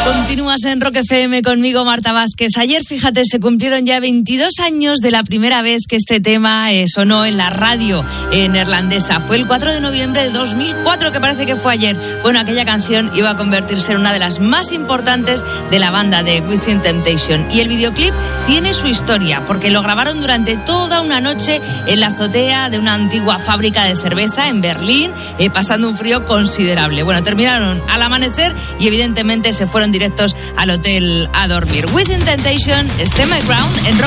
Continúas en Rock FM conmigo, Marta Vázquez. Ayer, fíjate, se cumplieron ya 22 años de la primera vez que este tema sonó en la radio neerlandesa. Fue el 4 de noviembre de 2004, que parece que fue ayer. Bueno, aquella canción iba a convertirse en una de las más importantes de la banda de Within Temptation. Y el videoclip tiene su historia, porque lo grabaron durante toda una noche en la azotea de una antigua fábrica de cerveza en Berlín, pasando un frío considerable. Bueno, terminaron al amanecer y evidentemente se fueron directos al hotel a dormir. Within Temptation, Stand My Ground en Rock.